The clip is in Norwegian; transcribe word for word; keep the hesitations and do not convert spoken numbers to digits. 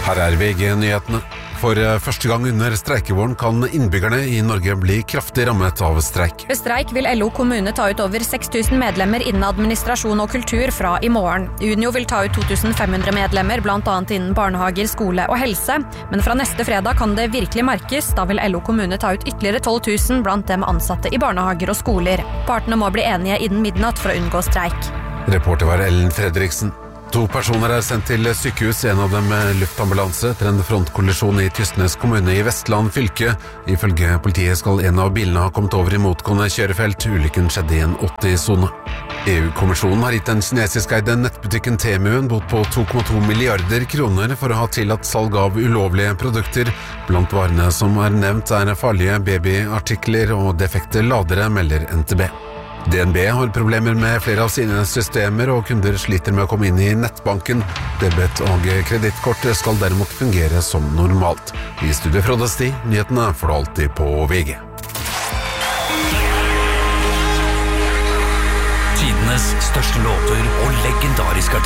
Her er V G-nyhetene. For første gang under streikevåren kan innbyggerne i Norge bli kraftig rammet av streik. Ved streik vil L O kommune ta ut over seks tusen medlemmer innen administrasjon og kultur fra i morgen. Unio vil ta ut to tusen fem hundre medlemmer, blant annet innen barnehager, skole og helse. Men fra neste fredag kan det virkelig merkes. Da vil L O kommune ta ut ytterligere tolv tusen blant dem ansatte i barnehager og skoler. Partene må bli enige innen midnatt for å unngå streik. Reporter var Ellen Fredriksen. To personer er sendt til sykehus, en av dem med luftambulanse etter en frontkollisjon i Tysnes kommune i Vestland fylke. Ifølge politiet skal en av bilene ha kommet over i motgående kjørefelt. Ulykken skjedde i en åtti-sone. E U-kommisjonen har gitt den kinesiskeide nettbutikken Temu en bot på to komma to milliarder kroner for å ha tillatt salg av ulovlige produkter. Blant varene som er nevnt er farlige babyartikler og defekte ladere, melder N T B. D N B har problemer med flere av sine systemer, og kunder sliter med å komme inn i nettbanken. Debet- og kredittkort skal derimot fungere som normalt. I studio Frode Sti, nyhetene får du alltid på V G. Tidenes største låter og legendariske artister.